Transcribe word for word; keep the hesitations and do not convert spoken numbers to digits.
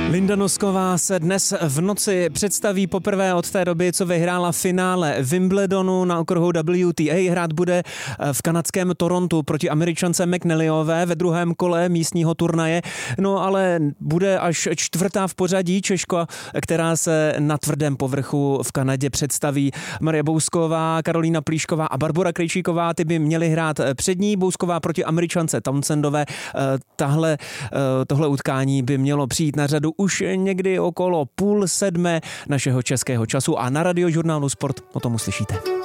Linda Nosková se dnes v noci představí poprvé od té doby, co vyhrála finále Wimbledonu na okruhu W T A. Hrát bude v kanadském Torontu proti Američance McNallyové ve druhém kole místního turnaje. No ale bude až čtvrtá v pořadí Češka, která se na tvrdém povrchu v Kanadě představí. Marie Bousková, Karolína Plíšková a Barbora Krejčíková, ty by měly hrát před ní. Bousková proti Američance Townsendové. Tahle, tohle utkání by mělo přijít na řadu už někdy okolo půl sedmé našeho českého času a na Radiožurnálu Sport o tom uslyšíte.